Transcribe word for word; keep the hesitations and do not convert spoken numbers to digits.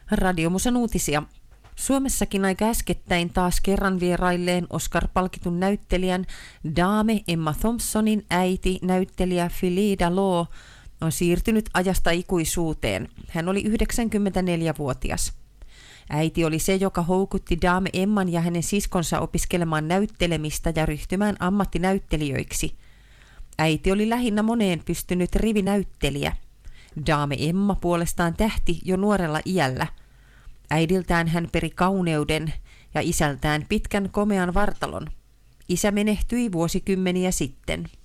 Radiomusan uutisia. Suomessakin aika äskettäin taas kerran vierailleen Oscar-palkitun näyttelijän Daame Emma Thompsonin äiti, näyttelijä Phyllida Law, on siirtynyt ajasta ikuisuuteen. Hän oli yhdeksänkymmentäneljävuotias. Äiti oli se, joka houkutti Daame Emman ja hänen siskonsa opiskelemaan näyttelemistä ja ryhtymään ammattinäyttelijöiksi. Äiti oli lähinnä moneen pystynyt rivinäyttelijä. Daame Emma puolestaan tähti jo nuorella iällä. Äidiltään hän peri kauneuden ja isältään pitkän komean vartalon. Isä menehtyi vuosikymmeniä sitten.